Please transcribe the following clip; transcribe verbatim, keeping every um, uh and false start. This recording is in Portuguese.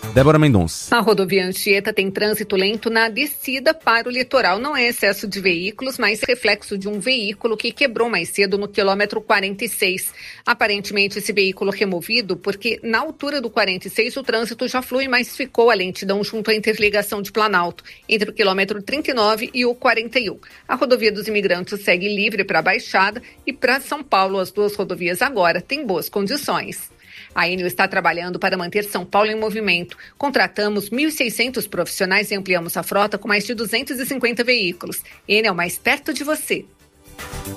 Débora Mendonça. A rodovia Anchieta tem trânsito lento na descida para o litoral. Não é excesso de veículos, mas reflexo de um veículo que quebrou mais cedo no quilômetro quarenta e seis. Aparentemente, esse veículo removido, porque na altura do quarenta e seis o trânsito já flui, mas ficou a lentidão junto à interligação de Planalto, entre o quilômetro trinta e nove e o quarenta e um. A rodovia dos Imigrantes segue livre para a Baixada e para São Paulo as duas rodovias agora têm boas condições. A Enel está trabalhando para manter São Paulo em movimento. Contratamos mil e seiscentos profissionais e ampliamos a frota com mais de duzentos e cinquenta veículos. Enel, mais perto de você.